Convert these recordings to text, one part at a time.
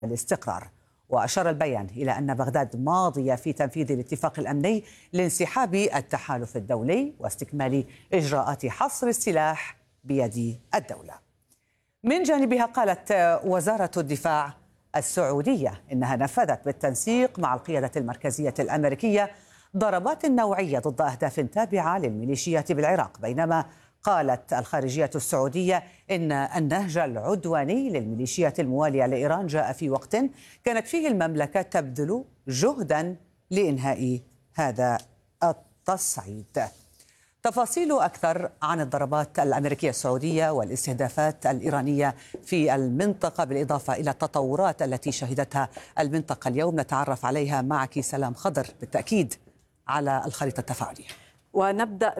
الاستقرار. وأشار البيان إلى أن بغداد ماضية في تنفيذ الاتفاق الأمني لانسحاب التحالف الدولي واستكمال إجراءات حصر السلاح بيد الدولة. من جانبها قالت وزارة الدفاع السعودية إنها نفذت بالتنسيق مع القيادة المركزية الأمريكية ضربات نوعية ضد أهداف تابعة للميليشيات بالعراق، بينما قالت الخارجية السعودية إن النهج العدواني للميليشيات الموالية لإيران جاء في وقت كانت فيه المملكة تبذل جهدا لإنهاء هذا التصعيد. تفاصيل أكثر عن الضربات الأمريكية السعودية والاستهدافات الإيرانية في المنطقة، بالإضافة إلى التطورات التي شهدتها المنطقة اليوم، نتعرف عليها معك سلام خضر بالتأكيد على الخريطة التفاعلية. ونبدأ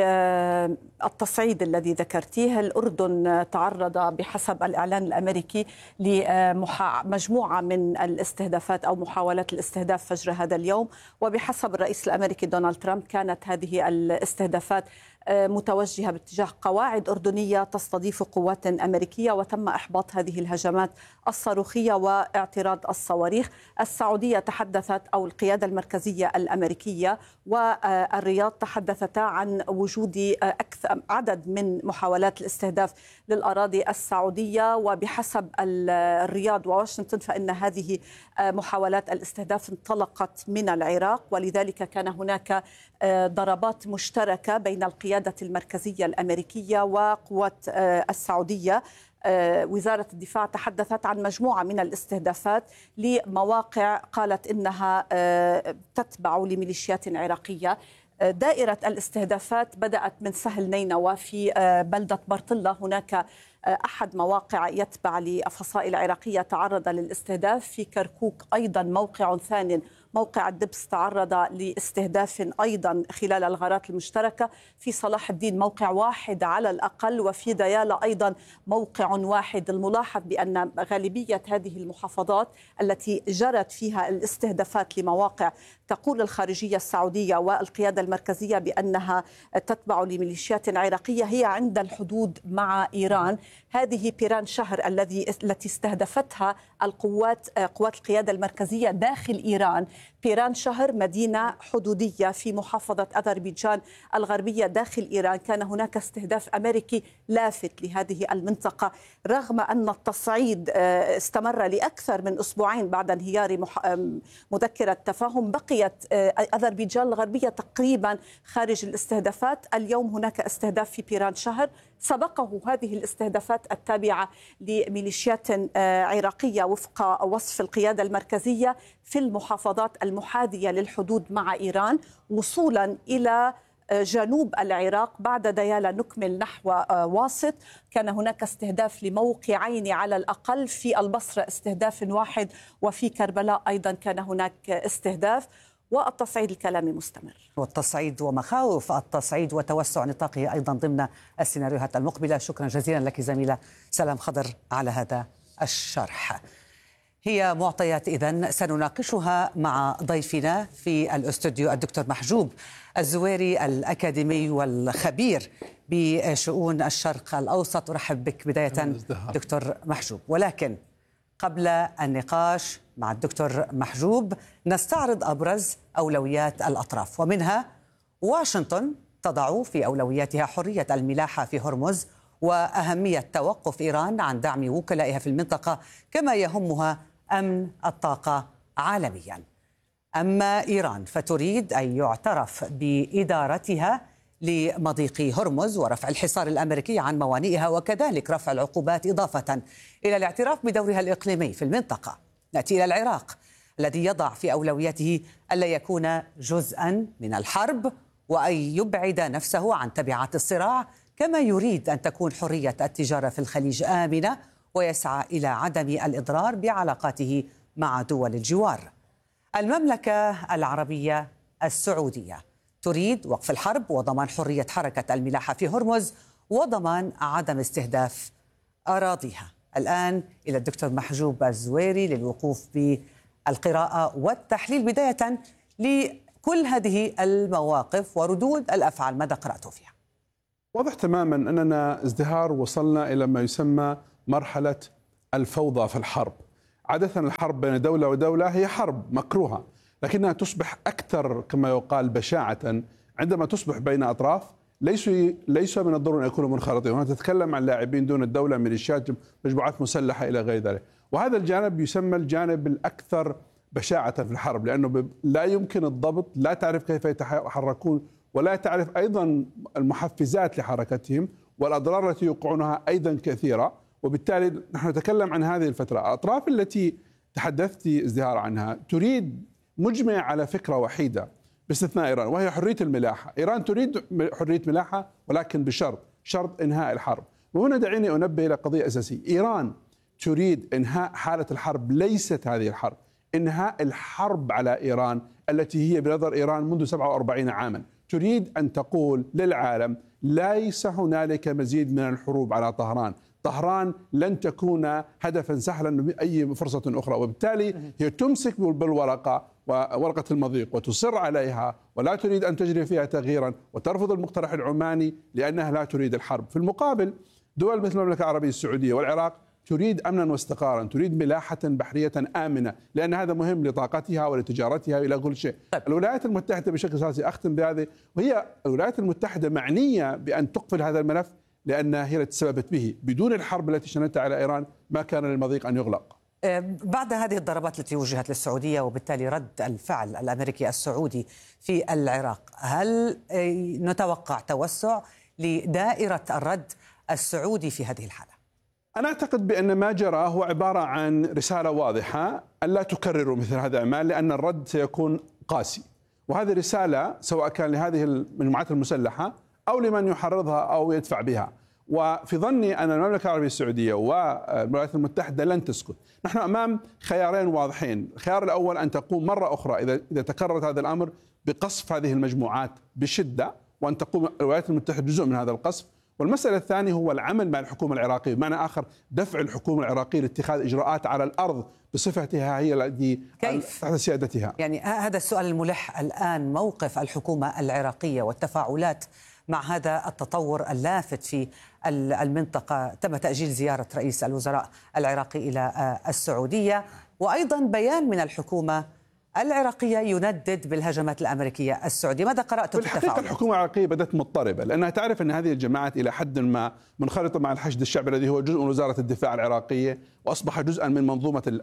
بالتصعيد الذي ذكرتيه. الأردن تعرض بحسب الإعلان الأمريكي لمجموعة من الاستهدافات أو محاولات الاستهداف فجر هذا اليوم، وبحسب الرئيس الأمريكي دونالد ترامب كانت هذه الاستهدافات متوجهة باتجاه قواعد أردنية تستضيف قوات أمريكية، وتم إحباط هذه الهجمات الصاروخية واعتراض الصواريخ. السعودية تحدثت أو القيادة المركزية الأمريكية والرياض تحدثتا عن وجود أكثر عدد من محاولات الاستهداف للأراضي السعودية، وبحسب الرياض وواشنطن فإن هذه محاولات الاستهداف انطلقت من العراق، ولذلك كان هناك ضربات مشتركة بين القيادة المركزية الأمريكية وقوات السعودية. وزارة الدفاع تحدثت عن مجموعة من الاستهدافات لمواقع قالت إنها تتبع لميليشيات عراقية. دائرة الاستهدافات بدأت من سهل نينوى في بلدة برطلة، هناك أحد مواقع يتبع لفصائل عراقية تعرض للاستهداف. في كركوك أيضا موقع ثاني، موقع الدبس، تعرض لاستهداف أيضا خلال الغارات المشتركة. في صلاح الدين موقع واحد على الأقل، وفي ديالى أيضا موقع واحد. الملاحظ بأن غالبية هذه المحافظات التي جرت فيها الاستهدافات لمواقع تقول الخارجية السعودية والقيادة المركزية بأنها تتبع لميليشيات عراقية هي عند الحدود مع إيران. هذه بيران شهر التي استهدفتها قوات القيادة المركزية داخل إيران. بيران شهر مدينة حدودية في محافظة أذربيجان الغربية داخل إيران. كان هناك استهداف أمريكي لافت لهذه المنطقة، رغم أن التصعيد استمر لأكثر من أسبوعين بعد انهيار مذكرة تفاهم. بقيت أذربيجان الغربية تقريبا خارج الاستهدافات. اليوم هناك استهداف في بيران شهر، سبقه هذه الاستهدافات التابعة لميليشيات عراقية وفق وصف القيادة المركزية في المحافظات المحاذية للحدود مع إيران، وصولا إلى جنوب العراق. بعد ديالى نكمل نحو واسط. كان هناك استهداف لموقعين على الأقل، في البصرة استهداف واحد، وفي كربلاء أيضا كان هناك استهداف. والتصعيد الكلامي مستمر، والتصعيد ومخاوف التصعيد وتوسع نطاقه أيضا ضمن السيناريوهات المقبلة. شكرا جزيلا لك زميلة سلام خضر على هذا الشرح. هي معطيات إذن سنناقشها مع ضيفنا في الاستوديو الدكتور محجوب الزويري، الأكاديمي والخبير بشؤون الشرق الأوسط. أرحب بك بداية دكتور محجوب، ولكن قبل النقاش مع الدكتور محجوب نستعرض أبرز أولويات الأطراف، ومنها واشنطن تضع في أولوياتها حرية الملاحة في هرمز وأهمية توقف إيران عن دعم وكلائها في المنطقة، كما يهمها أمن الطاقة عالميا. أما إيران فتريد أن يعترف بإدارتها لمضيق هرمز ورفع الحصار الأمريكي عن موانئها، وكذلك رفع العقوبات، إضافة إلى الاعتراف بدورها الإقليمي في المنطقة. نأتي إلى العراق الذي يضع في أولوياته ألا يكون جزءا من الحرب وأن يبعد نفسه عن تبعات الصراع، كما يريد أن تكون حرية التجارة في الخليج آمنة، ويسعى إلى عدم الإضرار بعلاقاته مع دول الجوار. المملكة العربية السعودية تريد وقف الحرب وضمان حرية حركة الملاحة في هرمز وضمان عدم استهداف أراضيها. الآن إلى الدكتور محجوب الزويري للوقوف بالقراءة والتحليل بداية لكل هذه المواقف وردود الأفعال. ماذا قرأتوا فيها؟ واضح تماما أننا ازدهار وصلنا إلى ما يسمى مرحلة الفوضى في الحرب. عادة الحرب بين دولة ودولة هي حرب مكروهة، لكنها تصبح أكثر كما يقال بشاعة عندما تصبح بين أطراف ليس من الضروري أن يكونوا منخرطين. هنا تتكلم عن لاعبين دون الدولة، ميليشيات، مجموعات مسلحة إلى غير ذلك. وهذا الجانب يسمى الجانب الأكثر بشاعة في الحرب، لأنه لا يمكن الضبط، لا تعرف كيف يتحركون، ولا تعرف أيضا المحفزات لحركتهم، والأضرار التي يوقعونها أيضا كثيرة. وبالتالي نحن نتكلم عن هذه الفترة. الأطراف التي تحدثت ازدهار عنها تريد مجمع على فكرة وحيدة باستثناء إيران، وهي حرية الملاحة. إيران تريد حرية ملاحة ولكن شرط إنهاء الحرب. وهنا دعيني أنبه إلى قضية أساسية. إيران تريد إنهاء حالة الحرب، ليست هذه الحرب، إنهاء الحرب على إيران التي هي بنظر إيران منذ 47 عاما. تريد أن تقول للعالم ليس هنالك مزيد من الحروب على طهران لن تكون هدفا سهلا بأي فرصة أخرى. وبالتالي هي تمسك بالورقة وورقة المضيق وتصر عليها، ولا تريد أن تجري فيها تغييرا، وترفض المقترح العماني لأنها لا تريد الحرب. في المقابل دول مثل المملكة العربية السعودية والعراق تريد أمنا واستقرارا، تريد ملاحة بحرية آمنة، لأن هذا مهم لطاقتها ولتجارتها إلى كل شيء. الولايات المتحدة بشكل أساسي، أختم بهذه، وهي الولايات المتحدة معنية بأن تقفل هذا الملف لأنها هي التي تسببت به. بدون الحرب التي شنتها على إيران ما كان للمضيق أن يغلق. بعد هذه الضربات التي وجهت للسعودية وبالتالي رد الفعل الأمريكي السعودي في العراق، هل نتوقع توسع لدائرة الرد السعودي في هذه الحالة؟ أنا أعتقد بأن ما جرى هو عبارة عن رسالة واضحة ألا تكرروا مثل هذا الأعمال، لأن الرد سيكون قاسي. وهذه رسالة سواء كان لهذه المجموعات المسلحة أو لمن يحرضها أو يدفع بها. وفي ظني أن المملكة العربية السعودية والولايات المتحدة لن تسكت. نحن أمام خيارين واضحين. الخيار الأول أن تقوم مرة أخرى إذا تكررت هذا الأمر بقصف هذه المجموعات بشدة، وأن تقوم الولايات المتحدة جزء من هذا القصف. والمسألة الثانية هو العمل مع الحكومة العراقية، بمعنى آخر دفع الحكومة العراقية لاتخاذ إجراءات على الأرض بصفتها هي التي تحت سيادتها. يعني هذا السؤال الملح الآن، موقف الحكومة العراقية والتفاعلات مع هذا التطور اللافت في المنطقة. تم تأجيل زيارة رئيس الوزراء العراقي إلى السعودية، وأيضا بيان من الحكومة العراقية يندد بالهجمات الأمريكية السعودية. ماذا قرأتم في التفاعل؟ الحقيقة الحكومة العراقية بدأت مضطربة، لأنها تعرف أن هذه الجماعات إلى حد ما منخرطة مع الحشد الشعبي الذي هو جزء من وزارة الدفاع العراقية، وأصبح جزءا من منظومة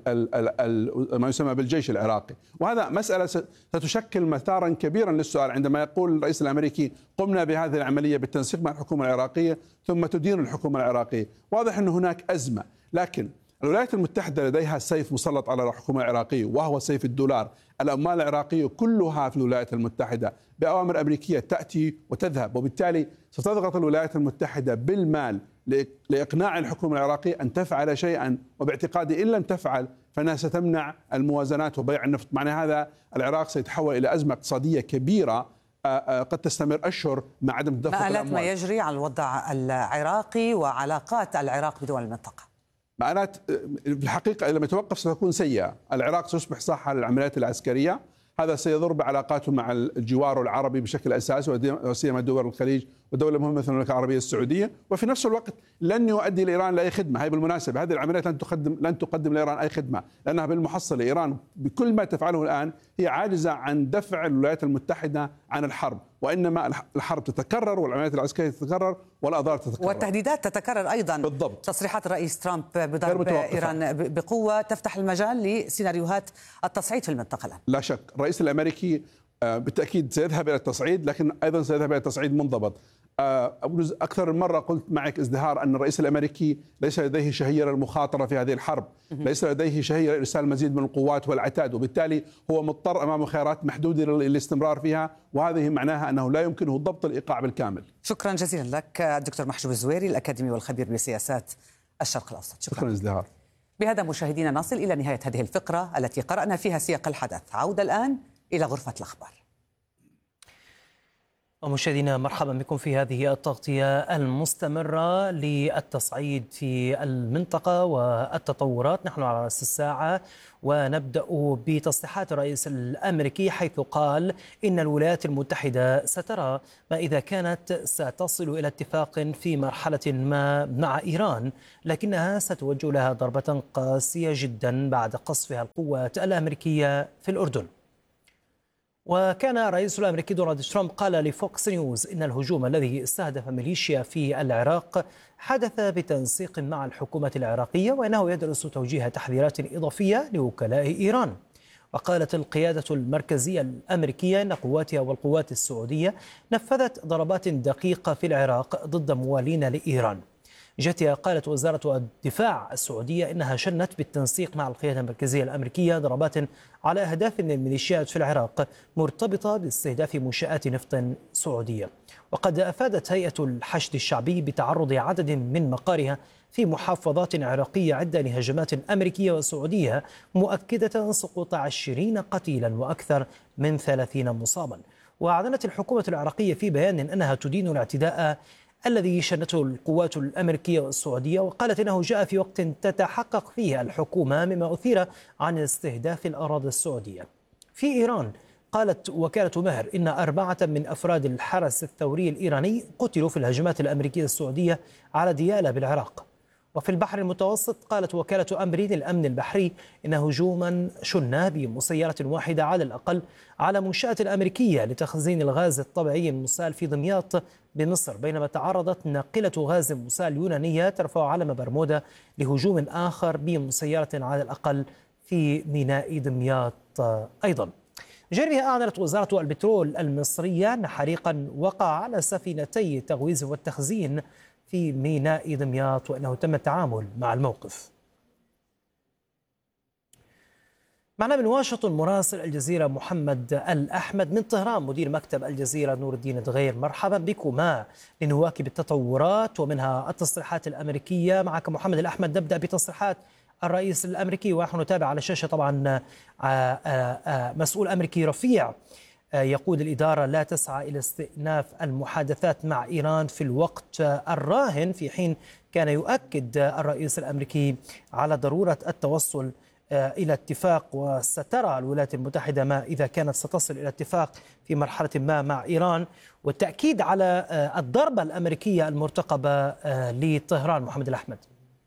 ما يسمى بالجيش العراقي. وهذا مسألة ستشكل مثارا كبيرا للسؤال عندما يقول الرئيس الأمريكي قمنا بهذه العملية بالتنسيق مع الحكومة العراقية ثم تدين الحكومة العراقية. واضح أن هناك أزمة، لكن الولايات المتحدة لديها سيف مسلط على الحكومة العراقية وهو سيف الدولار. الأموال العراقية كلها في الولايات المتحدة بأوامر أمريكية تأتي وتذهب، وبالتالي ستضغط الولايات المتحدة بالمال لإقناع الحكومة العراقية أن تفعل شيئا، وباعتقادي إن لم تفعل فإنها ستمنع الموازنات وبيع النفط. معنى هذا العراق سيتحول إلى أزمة اقتصادية كبيرة قد تستمر أشهر مع عدم تدفق الأموال. ما يجري على الوضع العراقي وعلاقات العراق بدول المنطقة؟ معنات في الحقيقة لما يتوقف ستكون سيئة. العراق سيصبح ساحة للعمليات العسكرية، هذا سيضر بعلاقاته مع الجوار العربي بشكل أساسي وسيما دول الخليج ودولة مهمة مثل المملكة العربية السعودية. وفي نفس الوقت لن يؤدي لإيران لأي خدمة. هي بالمناسبة هذه العمليات لن تقدم لإيران أي خدمة، لأنها بالمحصلة إيران بكل ما تفعله الآن هي عاجزة عن دفع الولايات المتحدة عن الحرب، وإنما الحرب تتكرر والعمليات العسكرية تتكرر والأضرار تتكرر والتهديدات تتكرر أيضا. بالضبط. تصريحات الرئيس ترامب بضرب إيران بقوة تفتح المجال لسيناريوهات التصعيد في المنطقة الآن. لا شك الرئيس الأمريكي بالتأكيد سيذهب إلى التصعيد، لكن أيضا سيذهب إلى تصعيد منضبط. أكثر من مرة قلت معك ازدهار أن الرئيس الأمريكي ليس لديه شهية للمخاطرة في هذه الحرب، ليس لديه شهية لإرسال المزيد من القوات والعتاد، وبالتالي هو مضطر أمام خيارات محدودة للاستمرار فيها، وهذه معناها أنه لا يمكنه ضبط الإيقاع بالكامل. شكرا جزيلا لك الدكتور محجوب الزويري، الأكاديمي والخبير بسياسات الشرق الأوسط. شكرا ازدهار. بهذا مشاهدينا نصل إلى نهاية هذه الفقرة التي قرأنا فيها سياق الحدث. عودة الآن إلى غرفة الأخبار. ومشاهدينا مرحبا بكم في هذه التغطية المستمرة للتصعيد في المنطقة والتطورات. نحن على رأس الساعة ونبدأ بتصريحات الرئيس الأمريكي، حيث قال إن الولايات المتحدة سترى ما إذا كانت ستصل إلى اتفاق في مرحلة ما مع إيران، لكنها ستوجه لها ضربة قاسية جدا بعد قصفها القوات الأمريكية في الأردن. وكان الرئيس الأمريكي دونالد ترامب قال لفوكس نيوز إن الهجوم الذي استهدف ميليشيا في العراق حدث بتنسيق مع الحكومة العراقية، وإنه يدرس توجيه تحذيرات إضافية لوكلاء إيران. وقالت القيادة المركزية الأمريكية أن قواتها والقوات السعودية نفذت ضربات دقيقة في العراق ضد موالين لإيران. جهتها قالت وزارة الدفاع السعودية إنها شنت بالتنسيق مع القيادة المركزية الأمريكية ضربات على أهداف من الميليشيات في العراق مرتبطة باستهداف منشآت نفط سعودية. وقد أفادت هيئة الحشد الشعبي بتعرض عدد من مقارها في محافظات عراقية عدة لهجمات أمريكية وسعودية، مؤكدة سقوط 20 قتيلا وأكثر من 30 مصابا. وأعلنت الحكومة العراقية في بيان أنها تدين الاعتداء الذي شنته القوات الأمريكية والسعودية، وقالت إنه جاء في وقت تتحقق فيه الحكومة مما أثير عن استهداف الأراضي السعودية. في إيران قالت وكالة مهر إن 4 من أفراد الحرس الثوري الإيراني قتلوا في الهجمات الأمريكية السعودية على ديالى بالعراق. وفي البحر المتوسط قالت وكالة أمرين الأمن البحري إن هجوما شن بمسيرة واحدة على الأقل على منشأة أمريكية لتخزين الغاز الطبيعي المسال في دمياط بمصر، بينما تعرضت ناقلة غاز مسال يونانية ترفع علم برمودا لهجوم آخر بمسيرة على الأقل في ميناء دمياط أيضا. جانبها أعلنت وزارة البترول المصرية أن حريقا وقع على سفينتي التغويز والتخزين في ميناء دمياط، وأنه تم التعامل مع الموقف. معنا من واشنطن مراسل الجزيرة محمد الأحمد، من طهران مدير مكتب الجزيرة نور الدين دغير. مرحبا بكما لنواكب التطورات ومنها التصريحات الأمريكية. معك محمد الأحمد، نبدأ بتصريحات الرئيس الأمريكي، ونحن نتابع على الشاشة طبعا مسؤول أمريكي رفيع يقود الإدارة لا تسعى إلى استئناف المحادثات مع إيران في الوقت الراهن، في حين كان يؤكد الرئيس الأمريكي على ضرورة التوصل إلى اتفاق. وسترى الولايات المتحدة ما إذا كانت ستصل إلى اتفاق في مرحلة ما مع إيران، والتأكيد على الضربة الأمريكية المرتقبة لطهران. محمد الأحمد.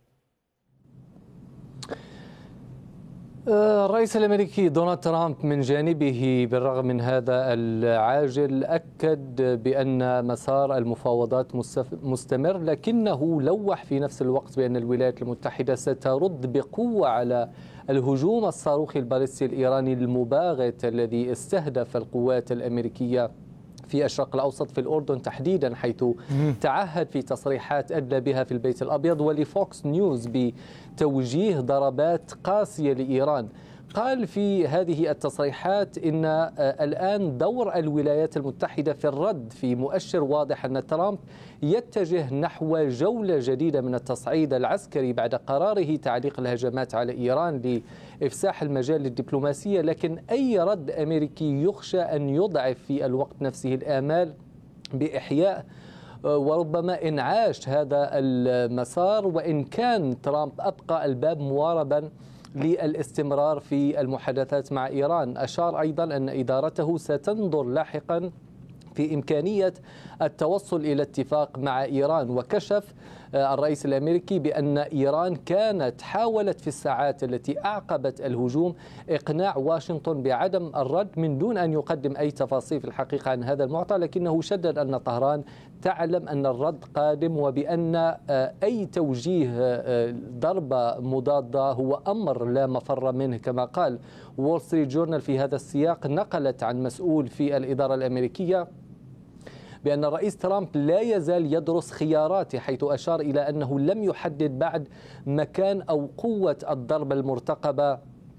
الرئيس الأمريكي دونالد ترامب من جانبه بالرغم من هذا العاجل أكد بأن مسار المفاوضات مستمر، لكنه لوح في نفس الوقت بأن الولايات المتحدة سترد بقوة على الهجوم الصاروخي البالستي الإيراني المباغت الذي استهدف القوات الأمريكية في الشرق الأوسط، في الأردن تحديدا، حيث تعهد في تصريحات أدلى بها في البيت الأبيض ولفوكس نيوز بتوجيه ضربات قاسية لإيران. قال في هذه التصريحات إن الآن دور الولايات المتحدة في الرد، في مؤشر واضح أن ترامب يتجه نحو جولة جديدة من التصعيد العسكري بعد قراره تعليق الهجمات على إيران لإفساح المجال للدبلوماسية. لكن أي رد أمريكي يخشى أن يضعف في الوقت نفسه الآمال بإحياء وربما إنعاش هذا المسار، وإن كان ترامب أبقى الباب مواربا للاستمرار في المحادثات مع إيران. أشار أيضا أن إدارته ستنظر لاحقا في إمكانية التوصل إلى اتفاق مع إيران. وكشف الرئيس الأمريكي بأن إيران كانت حاولت في الساعات التي أعقبت الهجوم إقناع واشنطن بعدم الرد من دون أن يقدم أي تفاصيل في الحقيقة عن هذا المعطى، لكنه شدد أن طهران تعلم أن الرد قادم، وبأن أي توجيه ضربة مضادة هو أمر لا مفر منه. كما قال وول ستريت جورنال في هذا السياق، نقلت عن مسؤول في الإدارة الأمريكية بأن الرئيس ترامب لا يزال يدرس خياراته، حيث أشار إلى أنه لم يحدد بعد مكان أو قوة الضربة المرتقبة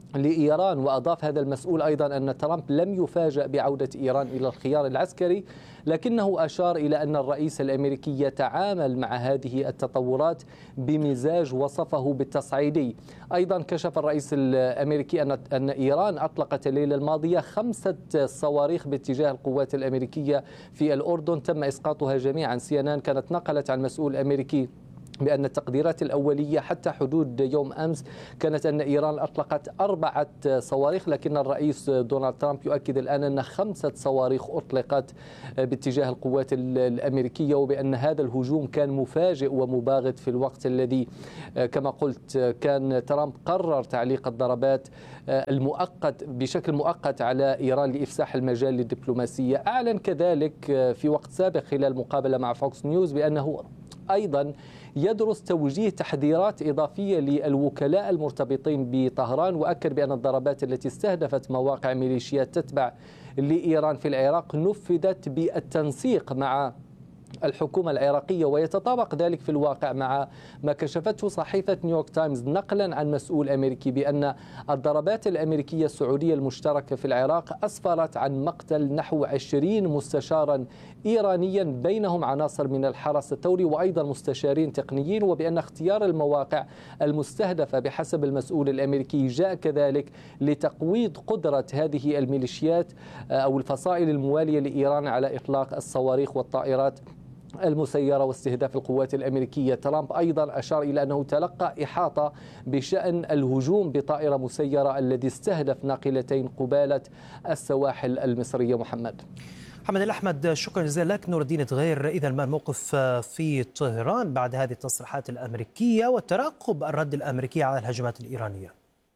لإيران. وأضاف هذا المسؤول أيضا أن ترامب لم يفاجأ بعودة إيران إلى الخيار العسكري، لكنه أشار إلى أن الرئيس الأمريكي يتعامل مع هذه التطورات بمزاج وصفه بالتصعيدي. أيضا كشف الرئيس الأمريكي أن إيران أطلقت الليلة الماضية 5 صواريخ باتجاه القوات الأمريكية في الأردن تم إسقاطها جميعا. CNN كانت نقلت عن مسؤول أمريكي بأن التقديرات الأولية حتى حدود يوم أمس كانت أن إيران أطلقت 4 صواريخ، لكن الرئيس دونالد ترامب يؤكد الآن أن 5 صواريخ أطلقت باتجاه القوات الأمريكية، وبأن هذا الهجوم كان مفاجئ ومباغت في الوقت الذي كما قلت كان ترامب قرر تعليق الضربات المؤقت بشكل مؤقت على إيران لإفساح المجال للدبلوماسية. أعلن كذلك في وقت سابق خلال مقابلة مع فوكس نيوز بأنه أيضا يدرس توجيه تحذيرات إضافية للوكلاء المرتبطين بطهران، وأكد بأن الضربات التي استهدفت مواقع ميليشيات تتبع لإيران في العراق نفذت بالتنسيق مع الحكومة العراقية، ويتطابق ذلك في الواقع مع ما كشفته صحيفة نيويورك تايمز نقلا عن مسؤول أمريكي بأن الضربات الأمريكية السعودية المشتركة في العراق أسفرت عن مقتل نحو 20 مستشارا إيرانيا بينهم عناصر من الحرس الثوري وأيضا مستشارين تقنيين، وبأن اختيار المواقع المستهدفة بحسب المسؤول الأمريكي جاء كذلك لتقويض قدرة هذه الميليشيات أو الفصائل الموالية لإيران على إطلاق الصواريخ والطائرات المسيرة واستهداف القوات الأمريكية. ترامب أيضا أشار إلى أنه تلقى إحاطة بشأن الهجوم بطائرة مسيرة الذي استهدف ناقلتين قبالة السواحل المصرية. محمد الأحمد، شكرا جزيلا لك. نور الدين تغير إذا ما الموقف في طهران بعد هذه التصريحات الأمريكية وترقب الرد الأمريكي على الهجمات الإيرانية؟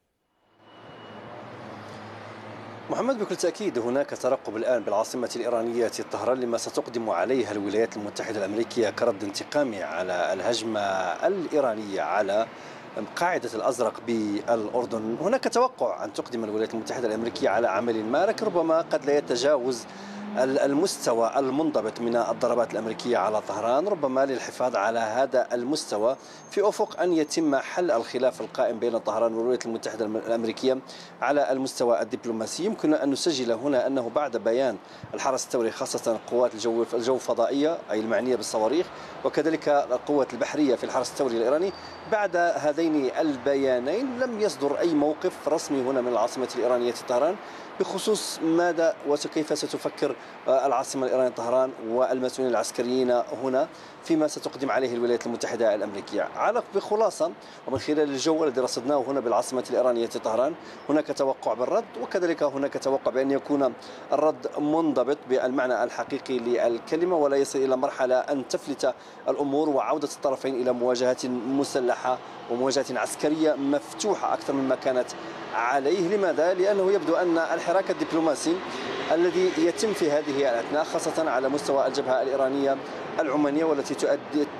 محمد، بكل تأكيد هناك ترقب الآن بالعاصمة الإيرانية طهران لما ستقدم عليها الولايات المتحدة الأمريكية كرد انتقامي على الهجمة الإيرانية على قاعدة الأزرق بالأردن. هناك توقع أن تقدم الولايات المتحدة الأمريكية على عمل ما، لكن ربما قد لا يتجاوز المستوى المنضبط من الضربات الأمريكية على طهران، ربما للحفاظ على هذا المستوى في أفق أن يتم حل الخلاف القائم بين طهران والولايات المتحدة الأمريكية على المستوى الدبلوماسي. يمكن أن نسجل هنا أنه بعد بيان الحرس الثوري خاصة قوات الجو الفضائية أي المعنية بالصواريخ وكذلك القوات البحرية في الحرس الثوري الإيراني، بعد هذين البيانين لم يصدر أي موقف رسمي هنا من العاصمة الإيرانية طهران بخصوص ماذا وكيف ستفكر العاصمة الإيرانية طهران والمسؤولين العسكريين هنا فيما ستقدم عليه الولايات المتحدة الأمريكية. على بخلاصة ومن خلال الجو الذي رصدناه هنا بالعاصمة الإيرانية طهران، هناك توقع بالرد، وكذلك هناك توقع بأن يكون الرد منضبط بالمعنى الحقيقي للكلمة ولا يصل إلى مرحلة أن تفلت الأمور وعودة الطرفين إلى مواجهة مسلحة ومواجهة عسكرية مفتوحة أكثر مما كانت عليه. لماذا؟ لأنه يبدو أن الحراك الدبلوماسي الذي يتم في هذه الأثناء خاصة على مستوى الجبهة الإيرانية العمانية والتي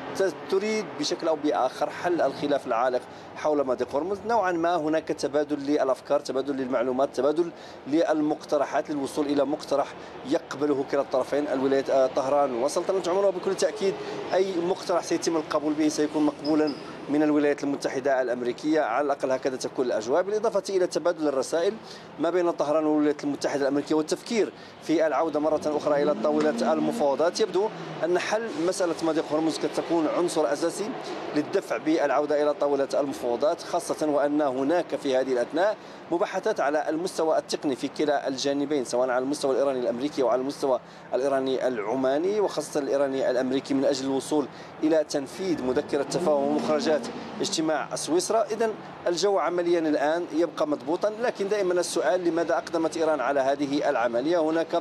تريد بشكل أو بآخر حل الخلاف العالق حول مضيق هرمز، نوعا ما هناك تبادل للأفكار، تبادل للمعلومات، تبادل للمقترحات للوصول إلى مقترح يقبله كلا الطرفين، الولايات طهران وسلطنة عمان. وبكل تأكيد أي مقترح سيتم القبول به سيكون مقبولا من الولايات المتحدة الأمريكية، على الأقل هكذا تكون الأجواء، بالإضافة إلى تبادل الرسائل ما بين طهران والولايات المتحدة الأمريكية والتفكير في العودة مرة أخرى إلى طاولة المفاوضات. يبدو أن حل مسألة مضيق هرمز قد تكون عنصر أساسي للدفع بالعودة إلى طاولة المفاوضات، خاصة وأن هناك في هذه الأثناء مباحثات على المستوى التقني في كلا الجانبين، سواء على المستوى الإيراني الأمريكي وعلى المستوى الإيراني العماني، وخاصة الإيراني الأمريكي من أجل الوصول إلى تنفيذ مذكرة تفاهم ومخرجات اجتماع سويسرا. إذن الجو عمليا الآن يبقى مضبوطا، لكن دائما السؤال لماذا أقدمت إيران على هذه العملية؟ هناك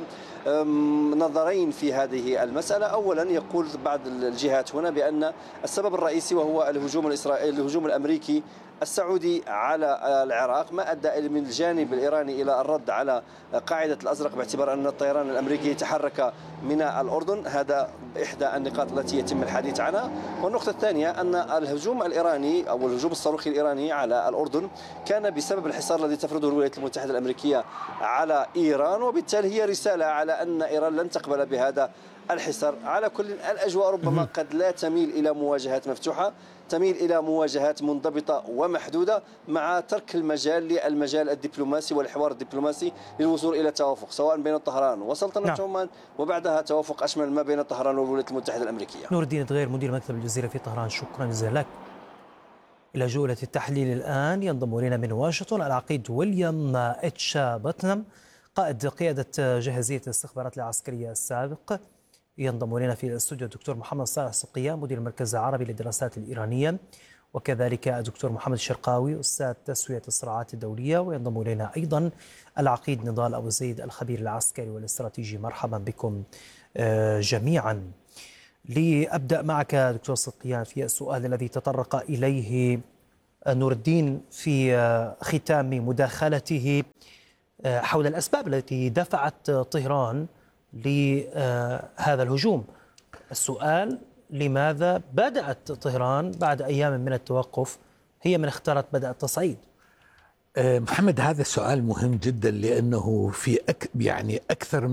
نظرين في هذه المسألة. أولا يقول بعض الجهات هنا بأن السبب الرئيسي وهو الهجوم الأمريكي السعودي على العراق ما أدى من الجانب الإيراني إلى الرد على قاعدة الأزرق باعتبار أن الطيران الأمريكي يتحرك من الأردن. هذا إحدى النقاط التي يتم الحديث عنها. والنقطة الثانية أن الهجوم الإيراني أو الهجوم الصاروخي الإيراني على الأردن كان بسبب الحصار الذي تفرضه الولايات المتحدة الأمريكية على إيران، وبالتالي هي رسالة على أن إيران لن تقبل بهذا الحصار. على كل الأجواء ربما قد لا تميل إلى مواجهات مفتوحة، تميل إلى مواجهات منضبطة ومحدودة مع ترك المجال للمجال الدبلوماسي والحوار الدبلوماسي للوصول إلى توافق سواء بين طهران وسلطنة عمان وبعدها توافق أشمل ما بين طهران والولايات المتحدة الأمريكية. نور الدين دغير مدير مكتب الجزيرة في طهران، شكرا جزيلا لك. إلى جولة التحليل الآن ينضم إلينا من واشنطن العقيد ويليام اتش باتنام قائد قيادة جاهزية الاستخبارات العسكرية السابق. ينضم إلينا في الاستوديو الدكتور محمد صالح سقيا مدير المركز العربي للدراسات الإيرانية، وكذلك الدكتور محمد الشرقاوي أستاذ تسوية الصراعات الدولية. وينضم إلينا أيضا العقيد نضال أبو زيد الخبير العسكري والاستراتيجي. مرحبا بكم جميعا. لأبدأ معك دكتور سقيان في السؤال الذي تطرق إليه نور الدين في ختام مداخلته حول الأسباب التي دفعت طهران لهذا الهجوم. السؤال: لماذا بدأت طهران بعد أيام من التوقف هي من اختارت بدأ التصعيد؟ محمد، هذا السؤال مهم جدا لأنه في يعني أكثر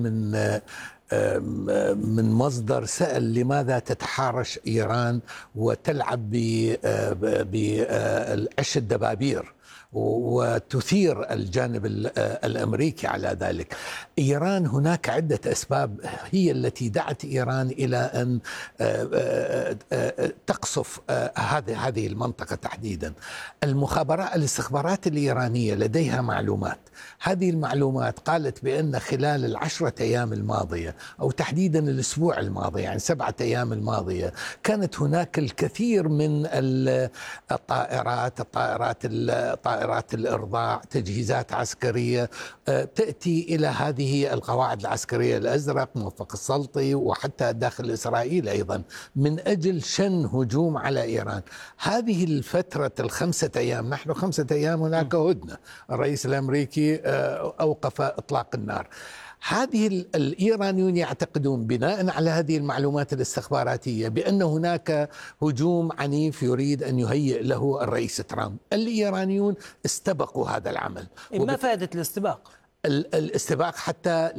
من مصدر سأل لماذا تتحارش إيران وتلعب بعش الدبابير وتثير الجانب الأمريكي على ذلك. إيران هناك عدة أسباب هي التي دعت إيران إلى أن تقصف هذه المنطقة تحديدا. الاستخبارات الإيرانية لديها معلومات، هذه المعلومات قالت بأن خلال 10 أيام الماضية أو تحديدا الأسبوع الماضي، يعني 7 أيام الماضية، كانت هناك الكثير من طائرات الإرضاع، تجهيزات عسكرية تأتي إلى هذه القواعد العسكرية الأزرق، موفق السلطي، وحتى داخل إسرائيل أيضا، من أجل شن هجوم على إيران. هذه الفترة 5 أيام، نحن 5 أيام هناك هدنة، الرئيس الأمريكي أوقف إطلاق النار. هذه الإيرانيون يعتقدون بناء على هذه المعلومات الاستخباراتية بأن هناك هجوم عنيف يريد أن يهيئ له الرئيس ترامب. الإيرانيون استبقوا هذا العمل. ما فائدة الاستباق؟ الاستباق حتى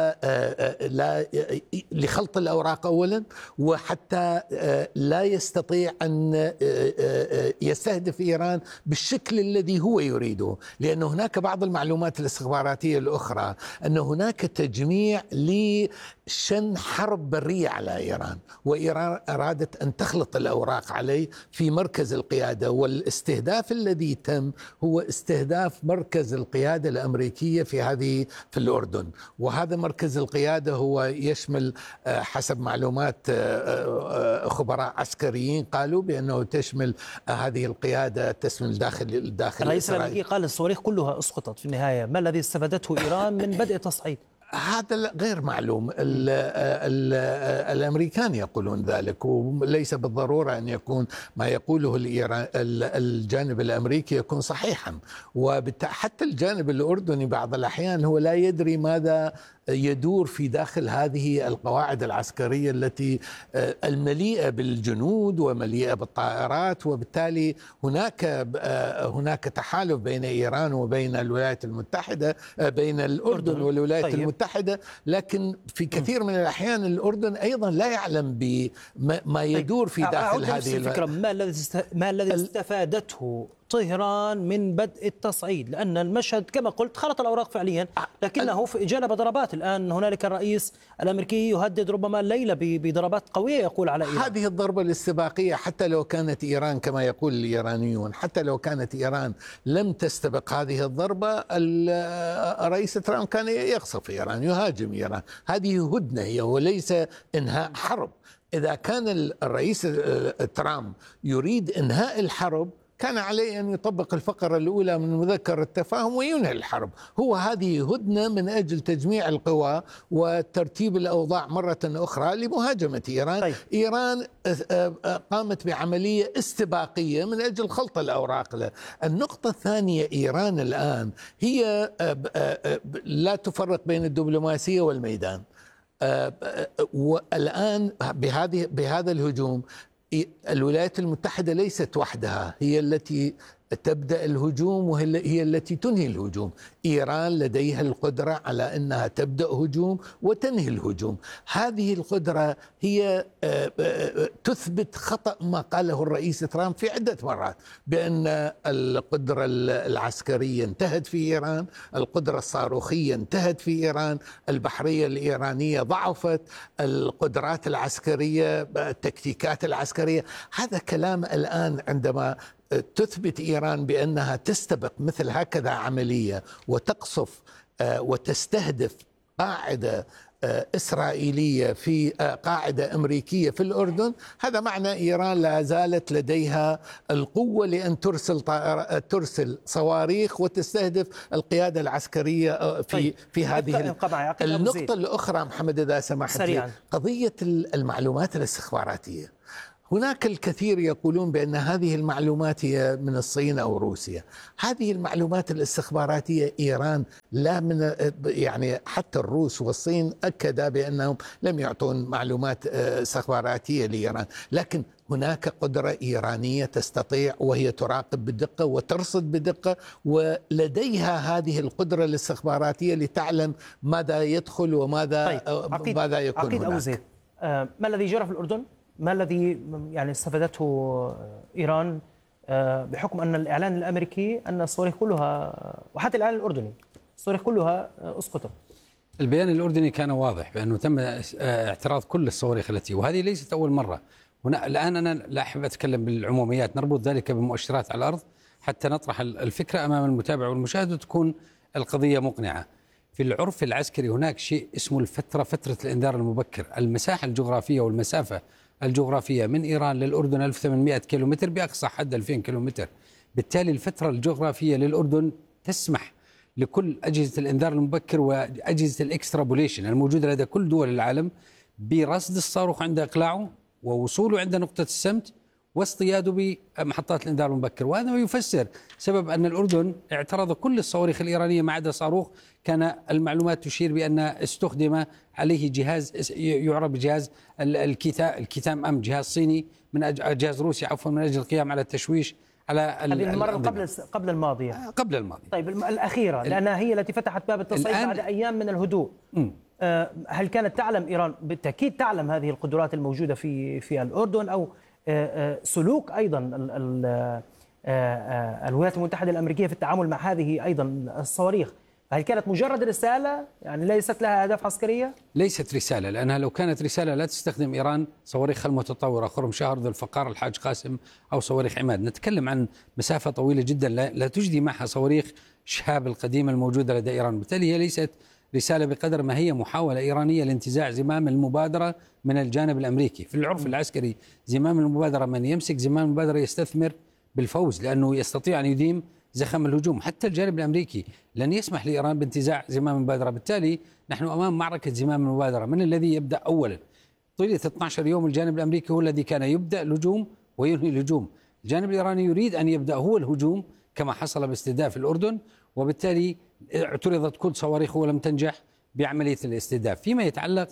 لا لخلط الأوراق أولا، وحتى لا يستطيع أن يستهدف إيران بالشكل الذي هو يريده، لأن هناك بعض المعلومات الاستخباراتية الأخرى أن هناك تجميع لشن حرب برية على إيران، وإيران أرادت أن تخلط الأوراق عليه في مركز القيادة. والاستهداف الذي تم هو استهداف مركز القيادة الأمريكية في الأردن، وهذا مركز القيادة هو يشمل حسب معلومات خبراء عسكريين قالوا بأنه تشمل هذه القيادة تشمل داخل الرئيس الأمريكي قال الصواريخ كلها أسقطت في النهاية. ما الذي استفادته إيران من بدء التصعيد؟ هذا غير معلوم. الأمريكان يقولون ذلك، وليس بالضرورة أن يكون ما يقوله الجانب الأمريكي يكون صحيحا. وحتى الجانب الأردني بعض الأحيان هو لا يدري ماذا يدور في داخل هذه القواعد العسكرية التي المليئة بالجنود ومليئة بالطائرات، وبالتالي هناك تحالف بين إيران وبين الولايات المتحدة، بين الأردن والولايات المتحدة. لكن في كثير من الأحيان الأردن أيضا لا يعلم بما يدور في داخل هذه الفكرة. ما الذي استفادته طهران من بدء التصعيد؟ لأن المشهد كما قلت خلط الأوراق فعليا، لكنه في جلب ضربات. الآن هنالك الرئيس الأمريكي يهدد ربما الليلة بضربات قوية يقول على إيران. هذه الضربة الاستباقية حتى لو كانت إيران كما يقول الإيرانيون، حتى لو كانت إيران لم تستبق هذه الضربة، الرئيس ترامب كان يقصف إيران، يهاجم إيران. هذه هدنة هي وليس إنهاء حرب. إذا كان الرئيس ترامب يريد إنهاء الحرب كان عليه أن يطبق الفقرة الأولى من مذكرة التفاهم وينهي الحرب. هذه هدنة من أجل تجميع القوى وترتيب الأوضاع مرة أخرى لمهاجمة إيران. طيب. إيران قامت بعملية استباقية من أجل خلط الأوراق له. النقطة الثانية، إيران الآن هي لا تفرق بين الدبلوماسية والميدان. والآن بهذا الهجوم الولايات المتحدة ليست وحدها، هي التي تبدأ الهجوم وهي التي تنهي الهجوم. إيران لديها القدرة على أنها تبدأ هجوم وتنهي الهجوم. هذه القدرة هي تثبت خطأ ما قاله الرئيس ترامب في عدة مرات بأن القدرة العسكرية انتهت في إيران، القدرة الصاروخية انتهت في إيران، البحرية الإيرانية ضعفت، القدرات العسكرية، التكتيكات العسكرية. هذا كلام الآن عندما تثبت إيران بأنها تستبق مثل هكذا عملية وتقصف وتستهدف قاعدة إسرائيلية في قاعدة أمريكية في الأردن، هذا معنى إيران لا زالت لديها القوة لأن ترسل صواريخ وتستهدف القيادة العسكرية في هذه النقطة الأخرى. محمد إذا سمحت لي، قضية المعلومات الاستخباراتية. هناك الكثير يقولون بأن هذه المعلومات هي من الصين أو روسيا. هذه المعلومات الاستخباراتية إيران لا من يعني حتى الروس والصين أكدا بأنهم لم يعطون معلومات استخباراتية لإيران، لكن هناك قدرة إيرانية تستطيع وهي تراقب بدقة وترصد بدقة، ولديها هذه القدرة الاستخباراتية لتعلم ماذا يدخل وماذا ماذا يكون عقيد أبو زيد، ما الذي جرى في الأردن؟ ما الذي يعني استفادته إيران بحكم أن الإعلان الأمريكي أن الصواريخ كلها وحتى الإعلان الأردني الصواريخ كلها أسقطت؟ البيان الأردني كان واضح بأنه تم اعتراض كل الصواريخ التي، وهذه ليست أول مرة. هنا الآن أنا لا أحب أتكلم بالعموميات، نربط ذلك بمؤشرات على الأرض حتى نطرح الفكرة أمام المتابع والمشاهد وتكون القضية مقنعة. في العرف العسكري هناك شيء اسمه فترة الإنذار المبكر. المساحة الجغرافية والمسافة الجغرافية من إيران للأردن 1800 كيلومتر، بأقصى حد 2000 كيلومتر. بالتالي الفترة الجغرافية للأردن تسمح لكل أجهزة الإنذار المبكر وأجهزة الإكسترابوليشن الموجودة لدى كل دول العالم برصد الصاروخ عند إقلاعه ووصوله عند نقطة السمت واصطياده بمحطات الإنذار المبكر. وهذا ما يفسر سبب أن الأردن اعترض كل الصواريخ الإيرانية ما عدا صاروخ كان المعلومات تشير بأن استخدم عليه جهاز يعرف بجهاز الكتام أم، جهاز صيني من جهاز روسي عفوا، من أجل القيام على التشويش على هذه المرة قبل الماضية. قبل الماضية. طيب الأخيرة لأنها هي التي فتحت باب التصعيد بعد أيام من الهدوء. هل كانت تعلم إيران؟ بالتأكيد تعلم هذه القدرات الموجودة في الأردن، أو سلوك أيضا الولايات المتحدة الأمريكية في التعامل مع هذه أيضا الصواريخ. هل كانت مجرد رسالة يعني ليست لها أهداف عسكرية؟ ليست رسالة، لأنها لو كانت رسالة لا تستخدم إيران صواريخ المتطورة خرم شهر ذو الفقار الحاج قاسم أو صواريخ عماد. نتكلم عن مسافة طويلة جدا لا تجدي معها صواريخ شهاب القديمة الموجودة لدى إيران. بالتالي هي ليست رسالة بقدر ما هي محاولة إيرانية لانتزاع زمام المبادرة من الجانب الأمريكي. في العرف العسكري زمام المبادرة، من يمسك زمام المبادرة يستثمر بالفوز لأنه يستطيع أن يديم زخم الهجوم. حتى الجانب الأمريكي لن يسمح لإيران بانتزاع زمام المبادرة. بالتالي نحن أمام معركة زمام المبادرة، من الذي يبدأ أولا؟ طيلة 12 يوم الجانب الأمريكي هو الذي كان يبدأ الهجوم وينهي الهجوم. الجانب الإيراني يريد أن يبدأ هو الهجوم كما حصل باستهداف الأردن، وبالتالي اعترضت كل صواريخه ولم تنجح بعملية الاستهداف. فيما يتعلق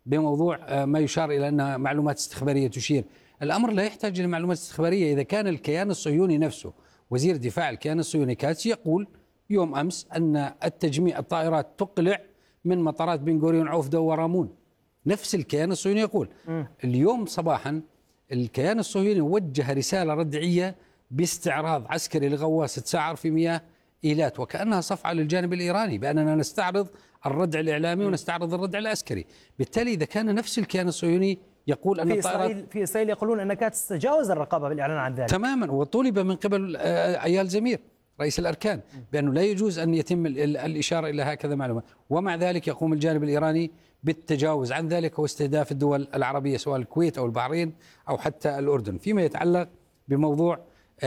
بموضوع ما يشار إلى أن معلومات استخبارية تشير، الأمر لا يحتاج إلى معلومات استخبارية. إذا كان الكيان الصهيوني نفسه، وزير دفاع الكيان الصهيوني كاتس، يقول يوم أمس أن التجميع الطائرات تقلع من مطارات بن غوريون عوفدة ورامون، نفس الكيان الصهيوني يقول. اليوم صباحا الكيان الصهيوني وجه رسالة ردعية باستعراض عسكري لغواصة ساعر في مياه إيلات، وكأنها صفعة للجانب الإيراني بأننا نستعرض الردع الإعلامي ونستعرض الردع العسكري. بالتالي إذا كان نفس الكيان الصهيوني يقول أن في إسرائيل يقولون أن كاتس تجاوز الرقابة بالإعلان عن ذلك تماما، وطولب من قبل أيال زمير رئيس الأركان بأنه لا يجوز أن يتم الإشارة إلى هكذا معلومات، ومع ذلك يقوم الجانب الإيراني بالتجاوز عن ذلك واستهداف الدول العربية سواء الكويت أو البحرين أو حتى الأردن. فيما يتعلق بموضوع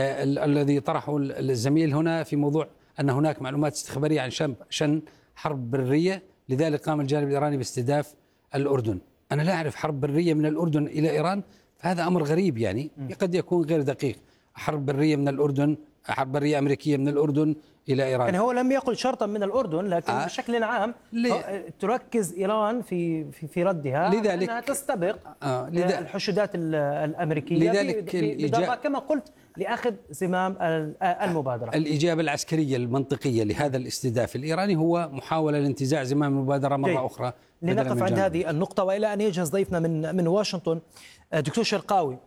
الذي طرحه الزميل هنا في موضوع أن هناك معلومات استخبارية عن شن حرب برية، لذلك قام الجانب الإيراني باستهداف الأردن. أنا لا أعرف حرب برية من الأردن إلى إيران، فهذا أمر غريب يعني قد يكون غير دقيق. حرب برية من الأردن، حرب برية أمريكية من الأردن إلى إيران. يعني هو لم يقل شرطا من الأردن، لكن بشكل عام تركز إيران في ردها لذلك أنها تستبق الحشودات الأمريكية لذلك كما قلت لأخذ زمام المبادرة. الإجابة العسكرية المنطقية لهذا الاستهداف الإيراني هو محاولة لانتزاع زمام المبادرة مرة أخرى. لنقف عند هذه النقطة وإلى أن يجهز ضيفنا من واشنطن دكتور شرقاوي.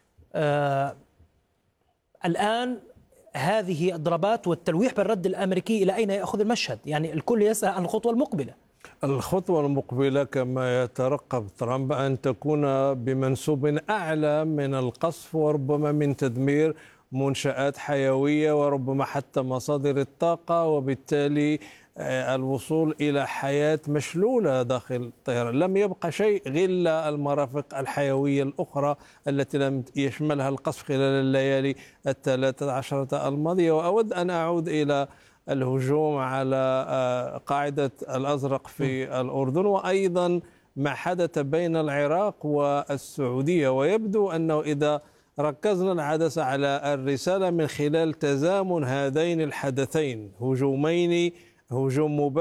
الآن هذه الضربات والتلويح بالرد الأمريكي إلى أين يأخذ المشهد؟ يعني الكل يسأل عن الخطوة المقبلة. الخطوة المقبلة كما يترقب ترامب أن تكون بمنسوب أعلى من القصف وربما من تدمير منشآت حيوية وربما حتى مصادر الطاقة، وبالتالي الوصول إلى حياة مشلولة داخل طهران. لم يبقى شيء غير المرافق الحيوية الأخرى التي لم يشملها القصف خلال الليالي 13 الماضية. وأود أن أعود إلى الهجوم على قاعدة الأزرق في الأردن، وأيضا ما حدث بين العراق والسعودية. ويبدو أنه إذا ركزنا العدسة على الرسالة من خلال تزامن هذين الحدثين، هجومين، هجوم مباشر